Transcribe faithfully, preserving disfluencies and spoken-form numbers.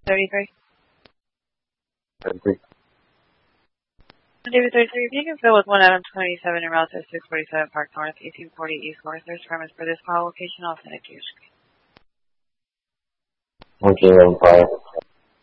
thirty-three. thirty-three. David thirty-three, if you can fill with one Adam twenty-seven and route to six forty-seven Park North, eighteen forty East North. There's premise for this call location. I'll send it to your screen. Okay, one five.